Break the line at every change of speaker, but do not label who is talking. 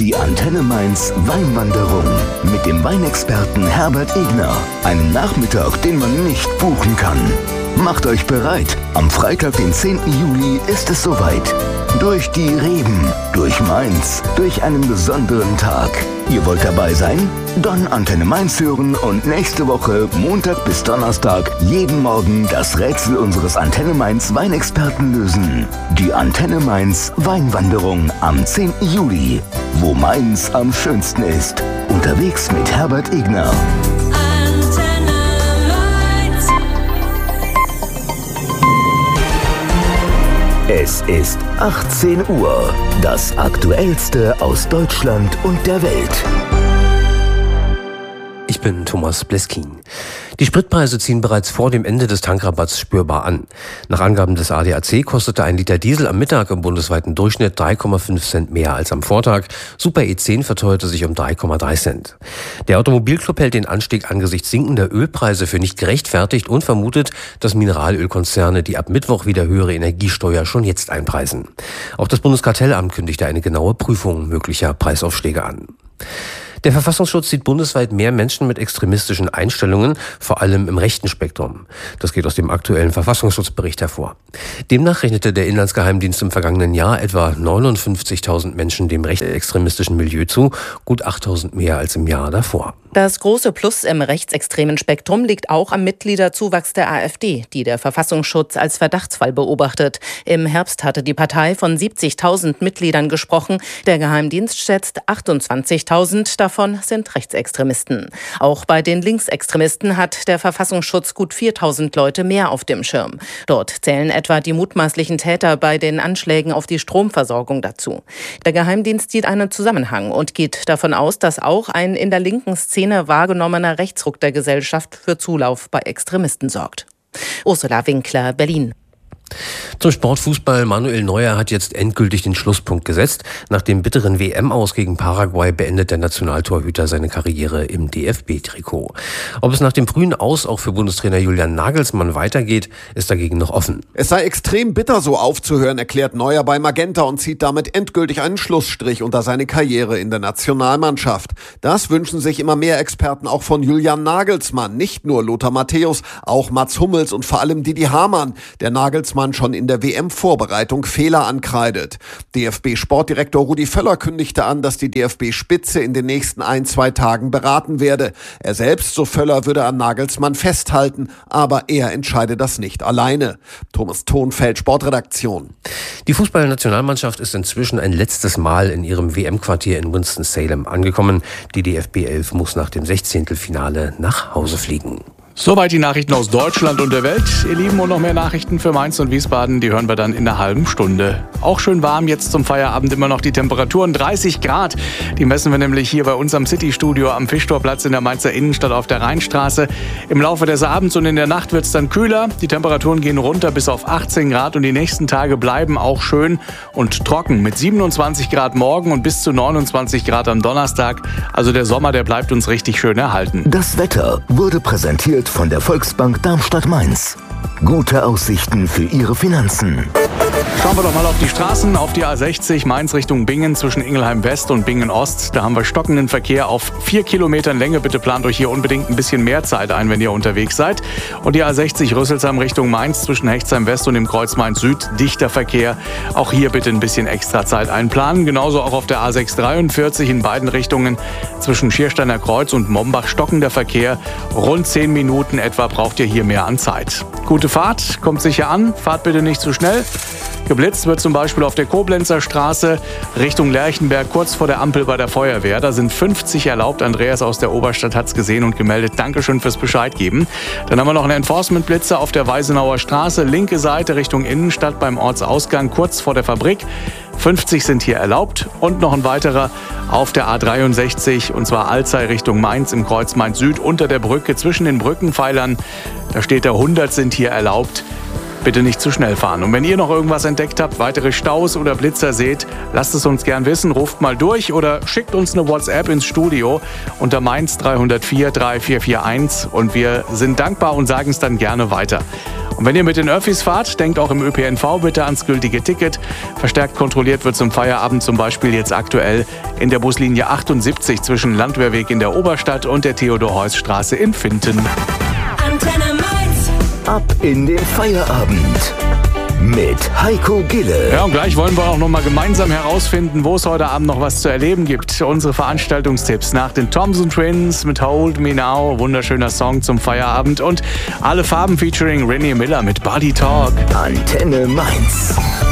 Die Antenne Mainz Weinwanderung mit dem Weinexperten Herbert Egner. Einen Nachmittag, den man nicht buchen kann. Macht euch bereit, am Freitag, den 10. Juli ist es soweit. Durch die Reben, durch Mainz, durch einen besonderen Tag. Ihr wollt dabei sein? Dann Antenne Mainz hören und nächste Woche, Montag bis Donnerstag, jeden Morgen das Rätsel unseres Antenne Mainz Weinexperten lösen. Die Antenne Mainz Weinwanderung am 10. Juli. Wo Mainz am schönsten ist. Unterwegs mit Herbert Egner. Es ist 18 Uhr. Das Aktuellste aus Deutschland und der Welt.
Ich bin Thomas Bleskin. Die Spritpreise ziehen bereits vor dem Ende des Tankrabatts spürbar an. Nach Angaben des ADAC kostete ein Liter Diesel am Mittag im bundesweiten Durchschnitt 3,5 Cent mehr als am Vortag. Super E10 verteuerte sich um 3,3 Cent. Der Automobilclub hält den Anstieg angesichts sinkender Ölpreise für nicht gerechtfertigt und vermutet, dass Mineralölkonzerne die ab Mittwoch wieder höhere Energiesteuer schon jetzt einpreisen. Auch das Bundeskartellamt kündigte eine genaue Prüfung möglicher Preisaufschläge an. Der Verfassungsschutz sieht bundesweit mehr Menschen mit extremistischen Einstellungen, vor allem im rechten Spektrum. Das geht aus dem aktuellen Verfassungsschutzbericht hervor. Demnach rechnete der Inlandsgeheimdienst im vergangenen Jahr etwa 59.000 Menschen dem rechtsextremistischen Milieu zu, gut 8.000 mehr als im Jahr davor.
Das große Plus im rechtsextremen Spektrum liegt auch am Mitgliederzuwachs der AfD, die der Verfassungsschutz als Verdachtsfall beobachtet. Im Herbst hatte die Partei von 70.000 Mitgliedern gesprochen. Der Geheimdienst schätzt 28.000, davon sind Rechtsextremisten. Auch bei den Linksextremisten hat der Verfassungsschutz gut 4.000 Leute mehr auf dem Schirm. Dort zählen etwa die mutmaßlichen Täter bei den Anschlägen auf die Stromversorgung dazu. Der Geheimdienst sieht einen Zusammenhang und geht davon aus, dass auch ein in der linken Szene wahrgenommener Rechtsruck der Gesellschaft für Zulauf bei Extremisten sorgt. Ursula Winkler, Berlin.
Zum Sportfußball. Manuel Neuer hat jetzt endgültig den Schlusspunkt gesetzt. Nach dem bitteren WM-Aus gegen Paraguay beendet der Nationaltorhüter seine Karriere im DFB-Trikot. Ob es nach dem frühen Aus auch für Bundestrainer Julian Nagelsmann weitergeht, ist dagegen noch offen.
Es sei extrem bitter, so aufzuhören, erklärt Neuer bei Magenta und zieht damit endgültig einen Schlussstrich unter seine Karriere in der Nationalmannschaft. Das wünschen sich immer mehr Experten auch von Julian Nagelsmann. Nicht nur Lothar Matthäus, auch Mats Hummels und vor allem Didi Hamann, der Nagelsmann schon in der WM-Vorbereitung Fehler ankreidet. DFB-Sportdirektor Rudi Völler kündigte an, dass die DFB-Spitze in den nächsten 1-2 Tagen beraten werde. Er selbst, so Völler, würde an Nagelsmann festhalten, aber er entscheide das nicht alleine. Thomas Thonfeld, Sportredaktion.
Die Fußballnationalmannschaft ist inzwischen ein letztes Mal in ihrem WM-Quartier in Winston-Salem angekommen. Die DFB 11 muss nach dem 16. Finale nach Hause fliegen.
Soweit die Nachrichten aus Deutschland und der Welt. Ihr Lieben, und noch mehr Nachrichten für Mainz und Wiesbaden, die hören wir dann in einer halben Stunde. Auch schön warm jetzt zum Feierabend immer noch die Temperaturen, 30 Grad. Die messen wir nämlich hier bei uns am City-Studio am Fischtorplatz in der Mainzer Innenstadt auf der Rheinstraße. Im Laufe des Abends und in der Nacht wird es dann kühler. Die Temperaturen gehen runter bis auf 18 Grad und die nächsten Tage bleiben auch schön und trocken mit 27 Grad morgen und bis zu 29 Grad am Donnerstag. Also der Sommer, der bleibt uns richtig schön erhalten.
Das Wetter wurde präsentiert von der Volksbank Darmstadt-Mainz. Gute Aussichten für Ihre Finanzen.
Schauen wir doch mal auf die Straßen, auf die A60 Mainz Richtung Bingen zwischen Ingelheim West und Bingen Ost. Da haben wir stockenden Verkehr auf 4 Kilometern Länge. Bitte plant euch hier unbedingt ein bisschen mehr Zeit ein, wenn ihr unterwegs seid. Und die A60 Rüsselsheim Richtung Mainz zwischen Hechtsheim West und dem Kreuz Mainz Süd. Dichter Verkehr. Auch hier bitte ein bisschen extra Zeit einplanen. Genauso auch auf der A643 in beiden Richtungen zwischen Schiersteiner Kreuz und Mombach stockender Verkehr. Rund 10 Minuten etwa braucht ihr hier mehr an Zeit. Gute Fahrt, kommt sicher an. Fahrt bitte nicht zu schnell. Geblitzt wird zum Beispiel auf der Koblenzer Straße Richtung Lerchenberg, kurz vor der Ampel bei der Feuerwehr. Da sind 50 erlaubt. Andreas aus der Oberstadt hat es gesehen und gemeldet. Dankeschön fürs Bescheid geben. Dann haben wir noch einen Enforcement-Blitzer auf der Weisenauer Straße, linke Seite Richtung Innenstadt beim Ortsausgang, kurz vor der Fabrik. 50 sind hier erlaubt und noch ein weiterer auf der A63, und zwar Alzey Richtung Mainz im Kreuz Mainz Süd unter der Brücke zwischen den Brückenpfeilern. Da steht da 100 sind hier erlaubt. bitte nicht zu schnell fahren. Und wenn ihr noch irgendwas entdeckt habt, weitere Staus oder Blitzer seht, lasst es uns gern wissen, ruft mal durch oder schickt uns eine WhatsApp ins Studio unter Mainz 304 3441 und wir sind dankbar und sagen es dann gerne weiter. Und wenn ihr mit den Öffis fahrt, denkt auch im ÖPNV bitte ans gültige Ticket. Verstärkt kontrolliert wird zum Feierabend zum Beispiel jetzt aktuell in der Buslinie 78 zwischen Landwehrweg in der Oberstadt und der Theodor-Heuss-Straße in Vinten.
Antenne Mainz. Ab in den Feierabend mit Heiko Gille.
Ja, und gleich wollen wir auch noch mal gemeinsam herausfinden, wo es heute Abend noch was zu erleben gibt. Unsere Veranstaltungstipps nach den Thompson Twins mit Hold Me Now, wunderschöner Song zum Feierabend und Alle Farben featuring René Miller mit Body Talk.
Antenne Mainz.